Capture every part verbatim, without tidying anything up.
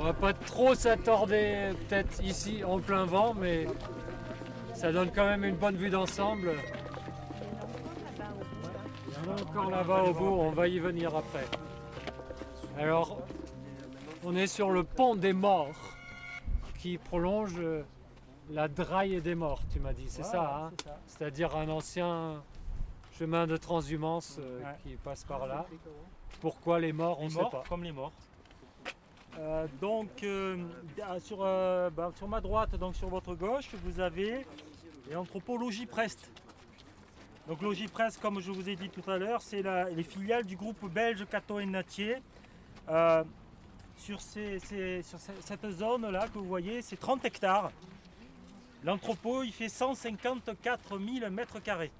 On va pas trop s'attarder peut-être ici en plein vent, mais ça donne quand même une bonne vue d'ensemble. Il y en a encore là-bas au bout, on va y venir après. Alors, on est sur le pont des morts qui prolonge la Draille des morts, tu m'as dit, c'est Voilà, ça, hein? c'est ça. C'est-à-dire un ancien chemin de transhumance euh, Ouais. qui passe par là. Pourquoi les morts, on ne Les sait morts, pas. comme les morts. Euh, donc euh, sur, euh, bah, sur ma droite, donc sur votre gauche, vous avez l'entrepôt Logis-Prest. Donc Logis-Prest, comme je vous ai dit tout à l'heure, c'est la- les filiales du groupe belge Cato et Nattier. Euh, sur ces- ces- sur ce- cette zone-là que vous voyez, c'est trente hectares. L'entrepôt, il fait cent cinquante-quatre mille mètres carrés.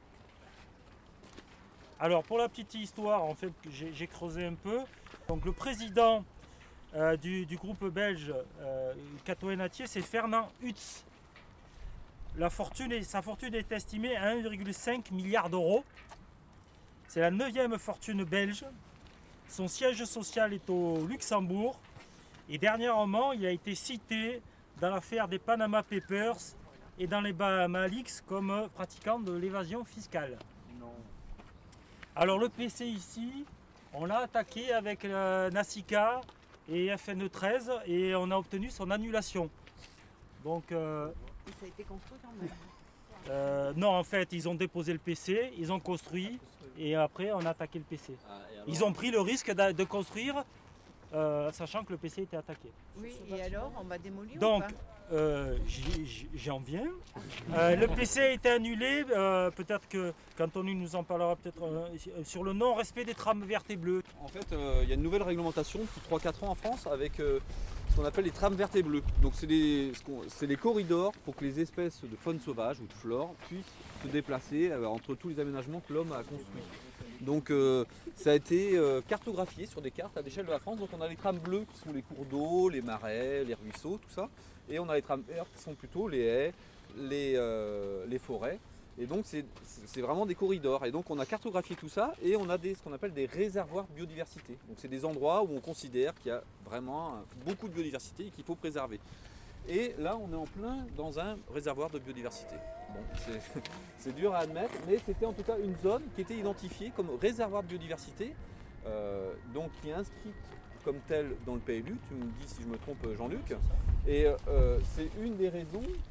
Alors pour la petite histoire, en fait, j'ai j'ai creusé un peu. Donc le président euh, du, du groupe belge euh, Cato et Nattier, c'est Fernand Hutz. La fortune est, sa fortune est estimée à un virgule cinq milliard d'euros. C'est la neuvième fortune belge. Son siège social est au Luxembourg. Et dernièrement, il a été cité dans l'affaire des Panama Papers et dans les Bahama Leaks comme pratiquant de l'évasion fiscale. Non. Alors le P C ici, on l'a attaqué avec euh, Nassica et F N treize et on a obtenu son annulation. Donc euh, Et ça a été construit quand même. euh, non, en fait, ils ont déposé le P C, ils ont construit et après on a attaqué le P C. Ah, et alors Ils ont pris le risque de, de construire euh, sachant que le P C était attaqué. Oui, et alors, on va démolir Donc, ou pas euh, j'y- j'y- j'en viens. Euh, le P C a été annulé. euh, peut-être que qu'Anthony nous en parlera peut-être euh, sur le non-respect des trames vertes et bleues. En fait, euh, il y a une nouvelle réglementation depuis trois quatre ans en France avec euh, ce qu'on appelle les trames vertes et bleues. Donc c'est les, ce qu'on- c'est les corridors pour que les espèces de faune sauvage ou de flore puissent se déplacer euh, entre tous les aménagements que l'homme a construits. Donc euh, ça a été euh, cartographié sur des cartes à l'échelle de la France. Donc on a les trames bleues qui sont les cours d'eau, les marais, les ruisseaux, tout ça. Et on a les trames vertes qui sont plutôt les haies, les, euh, les forêts. Et donc c'est c'est vraiment des corridors. Et donc on a cartographié tout ça et on a des, ce qu'on appelle des réservoirs de biodiversité. Donc c'est des endroits où on considère qu'il y a vraiment euh, beaucoup de biodiversité et qu'il faut préserver. Et là on est en plein dans un réservoir de biodiversité. Bon, c'est- c'est dur à admettre, mais c'était en tout cas une zone qui était identifiée comme réservoir de biodiversité, euh, donc qui est inscrite comme telle dans le P L U. Tu me dis si je me trompe, Jean-Luc. Et euh, c'est une des raisons